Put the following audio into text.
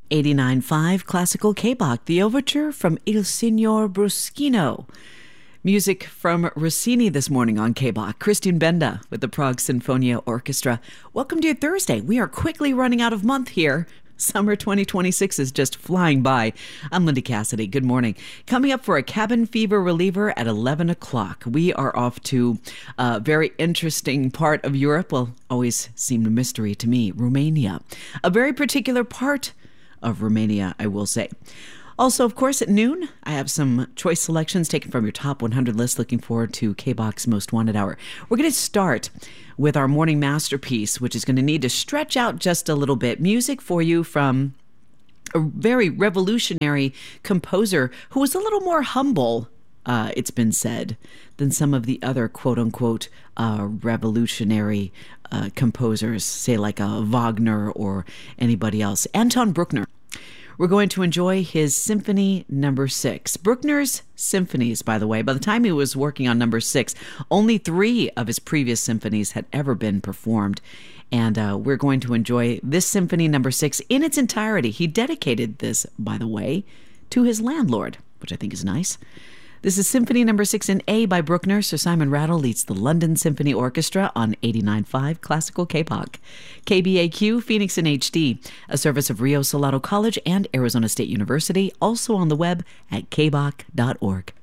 89.5 Classical K-Bach, the overture from Il Signor Bruschino. Music from Rossini this morning on K-Bach. Christian Benda with the Prague Sinfonia Orchestra. Welcome to your Thursday. We are quickly running out of month here. Summer 2026 is just flying by. I'm Linda Cassidy. Good morning. Coming up for a cabin fever reliever at 11 o'clock. We are off to a very interesting part of Europe. Well, always seemed a mystery to me. Romania. A very particular part of Romania, I will say. Also, of course, at noon, I have some choice selections taken from your top 100 list. Looking forward to K-Bach's Most Wanted Hour. We're going to start with our morning masterpiece, which is going to need to stretch out just a little bit. Music for you from a very revolutionary composer who was a little more humble, it's been said, than some of the other quote-unquote revolutionary composers, say like Wagner or anybody else. Anton Bruckner. We're going to enjoy his Symphony No. 6. Bruckner's symphonies, by the way, by the time he was working on No. 6, only 3 of his previous symphonies had ever been performed. And we're going to enjoy this Symphony No. 6 in its entirety. He dedicated this, by the way, to his landlord, which I think is nice. This is Symphony No. 6 in A by Bruckner. Sir Simon Rattle leads the London Symphony Orchestra on 89.5 Classical K-Bach. KBAQ, Phoenix in HD, a service of Rio Salado College and Arizona State University, also on the web at kbach.org.